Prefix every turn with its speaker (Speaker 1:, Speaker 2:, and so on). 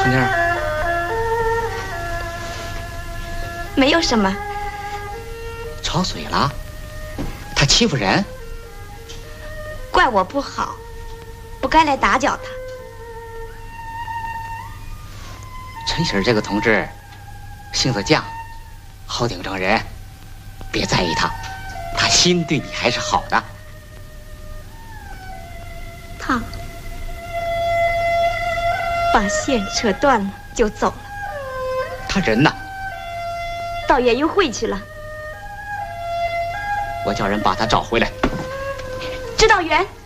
Speaker 1: 春妮儿，
Speaker 2: 没有什么。
Speaker 1: 吵嘴了？他欺负人？
Speaker 2: 怪我不好，不该来打搅他。
Speaker 1: 陈喜儿这个同志，性子犟，好顶撞人，别在意他，他心对你还是好的。
Speaker 2: 他把线扯断了就走了。
Speaker 1: 他人呢？
Speaker 2: 到园游会去了。
Speaker 1: 我叫人把他找回来。
Speaker 2: 知道园。